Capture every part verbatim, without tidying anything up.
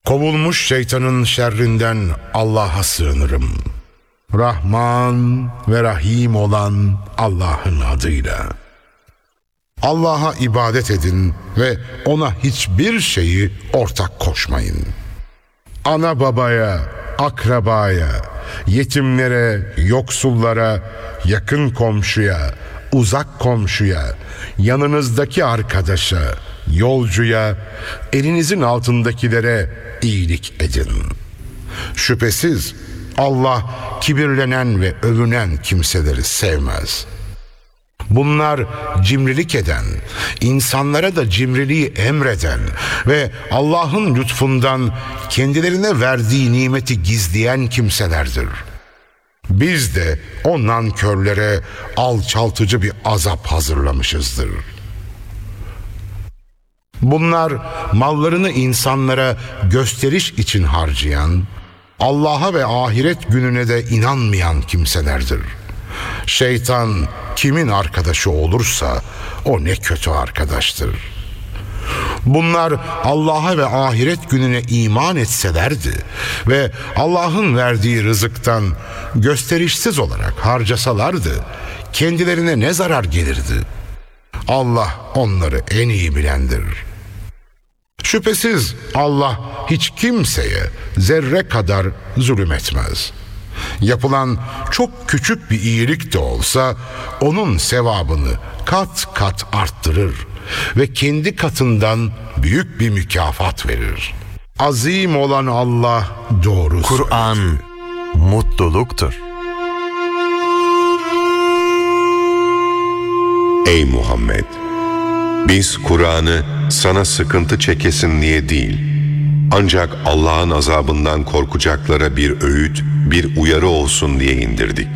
Kovulmuş şeytanın şerrinden Allah'a sığınırım. Rahman ve Rahim olan Allah'ın adıyla. Allah'a ibadet edin ve ona hiçbir şeyi ortak koşmayın. Ana babaya, akrabaya, yetimlere, yoksullara, yakın komşuya, uzak komşuya, yanınızdaki arkadaşa, yolcuya, elinizin altındakilere iyilik edin. Şüphesiz Allah kibirlenen ve övünen kimseleri sevmez. Bunlar cimrilik eden, insanlara da cimriliği emreden ve Allah'ın lütfundan kendilerine verdiği nimeti gizleyen kimselerdir. Biz de o nankörlere alçaltıcı bir azap hazırlamışızdır. Bunlar mallarını insanlara gösteriş için harcayan, Allah'a ve ahiret gününe de inanmayan kimselerdir. Şeytan kimin arkadaşı olursa o ne kötü arkadaştır. Bunlar Allah'a ve ahiret gününe iman etselerdi ve Allah'ın verdiği rızıktan gösterişsiz olarak harcasalardı, kendilerine ne zarar gelirdi? Allah onları en iyi bilendir. Şüphesiz Allah hiç kimseye zerre kadar zulüm etmez. Yapılan çok küçük bir iyilik de olsa onun sevabını kat kat arttırır ve kendi katından büyük bir mükafat verir. Azim olan Allah doğru Kur'an söyledi. mutluluktur. Ey Muhammed! Biz Kur'an'ı sana sıkıntı çekesin diye değil, ancak Allah'ın azabından korkacaklara bir öğüt, bir uyarı olsun diye indirdik.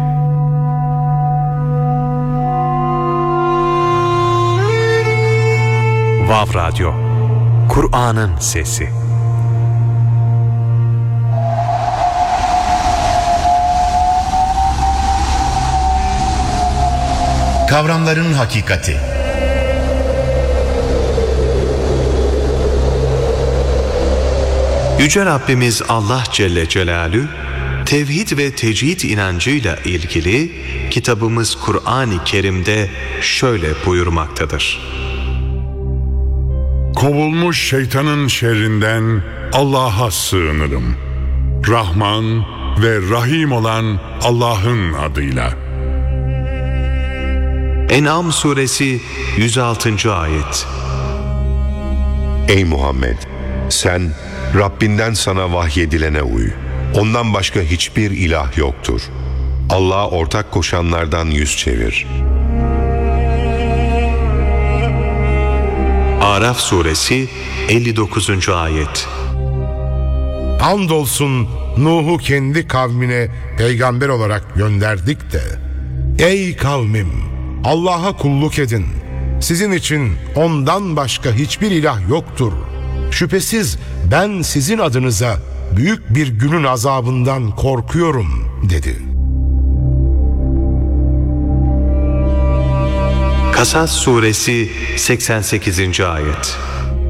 Vav Radyo, Kur'an'ın sesi. Kavramların hakikati. Yüce Rabbimiz Allah Celle Celaluhu, tevhid ve tecrid inancıyla ilgili kitabımız Kur'an-ı Kerim'de şöyle buyurmaktadır. Kovulmuş şeytanın şerrinden Allah'a sığınırım. Rahman ve Rahim olan Allah'ın adıyla. En'am suresi yüz altıncı ayet. Ey Muhammed! Sen Rabbinden sana vahyedilene uy. Ondan başka hiçbir ilah yoktur. Allah'a ortak koşanlardan yüz çevir. Araf suresi elli dokuzuncu ayet. Andolsun Nuh'u kendi kavmine peygamber olarak gönderdik de, ey kavmim, Allah'a kulluk edin. Sizin için ondan başka hiçbir ilah yoktur. Şüphesiz ben sizin adınıza büyük bir günün azabından korkuyorum dedi. Kasas suresi seksen sekizinci ayet.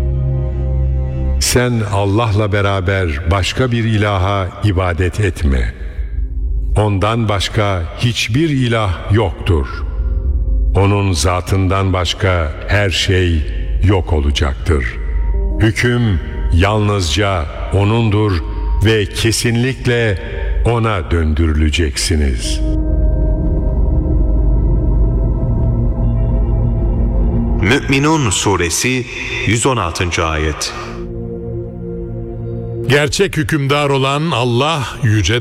Sen Allah'la beraber başka bir ilaha ibadet etme. Ondan başka hiçbir ilah yoktur. Onun zatından başka her şey yok olacaktır. Hüküm yalnızca O'nundur ve kesinlikle O'na döndürüleceksiniz. Mü'minun suresi yüz on altıncı ayet. Gerçek hükümdar olan Allah yüce